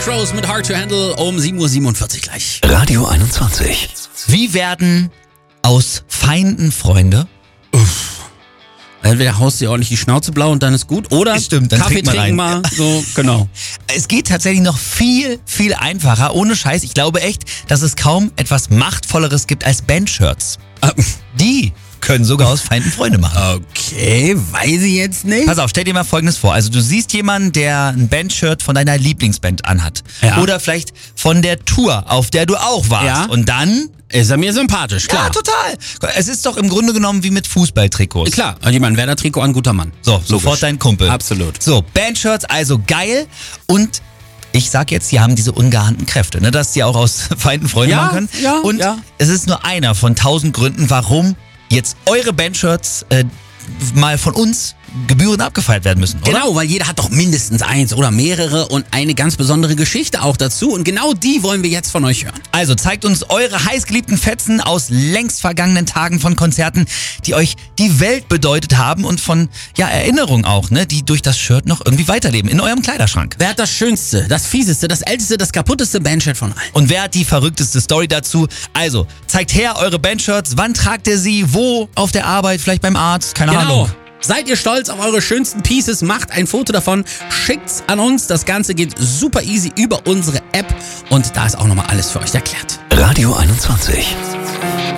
Crows mit Hard to Handle um 7.47 Uhr gleich. Radio 21. Wie werden aus Feinden Freunde? Entweder haust du dir ordentlich die Schnauze blau und dann ist gut, oder Stimmt, dann Kaffee trinkt man trinken einen. mal, so, genau. Es geht tatsächlich noch viel, viel einfacher. Ohne Scheiß, ich glaube echt, dass es kaum etwas Machtvolleres gibt als Bandshirts. Die können sogar aus Feinden Freunde machen. Okay, weiß ich jetzt nicht. Pass auf, stell dir mal Folgendes vor. Also du siehst jemanden, der ein Bandshirt von deiner Lieblingsband anhat. Ja. Oder vielleicht von der Tour, auf der du auch warst. Ja. Und dann... Ist er mir sympathisch, klar. Ja, total. Es ist doch im Grunde genommen wie mit Fußballtrikots. Klar, jemand Werder-Trikot an, guter Mann. So, sofort dein Kumpel. Absolut. So, Bandshirts, also geil. Und ich sag jetzt, die haben diese ungeahnten Kräfte, ne, dass die auch aus Feinden Freunde Ja, machen können. ja, Und ja. es ist nur einer von 1000 Gründen, warum jetzt eure Bandshirts mal von uns gebührend abgefeiert werden müssen, oder? Genau, weil jeder hat doch mindestens eins oder mehrere und eine ganz besondere Geschichte auch dazu. Und genau die wollen wir jetzt von euch hören. Also zeigt uns eure heißgeliebten Fetzen aus längst vergangenen Tagen von Konzerten, die euch die Welt bedeutet haben und von Erinnerungen auch, ne, die durch das Shirt noch irgendwie weiterleben in eurem Kleiderschrank. Wer hat das schönste, das fieseste, das älteste, das kaputteste Bandshirt von allen? Und wer hat die verrückteste Story dazu? Also, zeigt her eure Bandshirts, wann tragt ihr sie, wo, auf der Arbeit, vielleicht beim Arzt, keine Ahnung. Seid ihr stolz auf eure schönsten Pieces? Macht ein Foto davon, schickt's an uns. Das Ganze geht super easy über unsere App und da ist auch nochmal alles für euch erklärt. Radio 21.